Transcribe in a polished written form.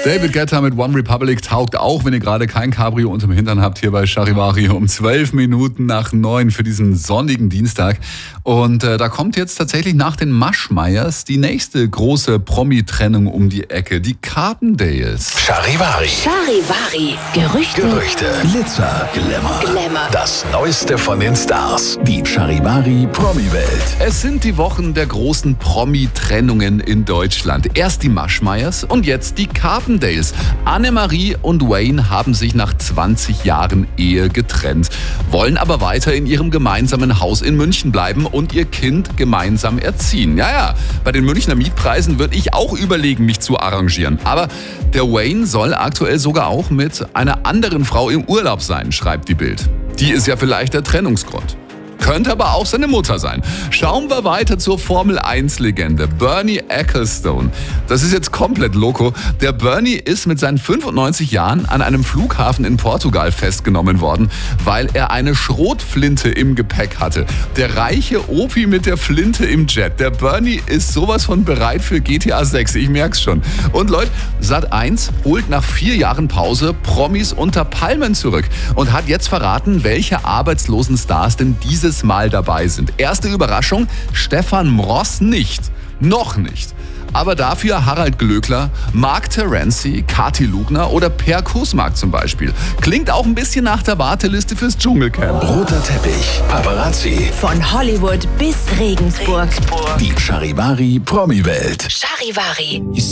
David Guetta mit One Republic taugt auch, wenn ihr gerade kein Cabrio unterm Hintern habt, hier bei Charivari um 12 Minuten nach 9 für diesen sonnigen Dienstag. Und da kommt jetzt tatsächlich nach den Maschmeyers die nächste große Promi-Trennung um die Ecke, die Carpendales. Charivari. Charivari. Gerüchte. Glitzer. Glamour. Das Neueste von den Stars. Die Charivari Promi-Welt. Es sind die Wochen der großen Promi-Trennungen in Deutschland. Erst die Maschmeyers und jetzt die Carpendales. Annemarie und Wayne haben sich nach 20 Jahren Ehe getrennt, wollen aber weiter in ihrem gemeinsamen Haus in München bleiben und ihr Kind gemeinsam erziehen. Ja, bei den Münchner Mietpreisen würde ich auch überlegen, mich zu arrangieren. Aber der Wayne soll aktuell sogar auch mit einer anderen Frau im Urlaub sein, schreibt die Bild. Die ist ja vielleicht der Trennungsgrund. Könnte aber auch seine Mutter sein. Schauen wir weiter zur Formel-1-Legende Bernie Ecclestone. Das ist jetzt komplett loco. Der Bernie ist mit seinen 95 Jahren an einem Flughafen in Portugal festgenommen worden, weil er eine Schrotflinte im Gepäck hatte. Der reiche Opi mit der Flinte im Jet. Der Bernie ist sowas von bereit für GTA 6, ich merk's schon. Und Leute, Sat.1 holt nach 4 Jahren Pause Promis unter Palmen zurück und hat jetzt verraten, welche arbeitslosen Stars denn dieses Mal dabei sind. Erste Überraschung, Stefan Mross nicht. Noch nicht. Aber dafür Harald Glöckler, Mark Terenzi, Kathi Lugner oder Per Kusmark zum Beispiel. Klingt auch ein bisschen nach der Warteliste fürs Dschungelcamp. Roter Teppich, Paparazzi. Von Hollywood bis Regensburg. Die Charivari Promi-Welt. Charivari.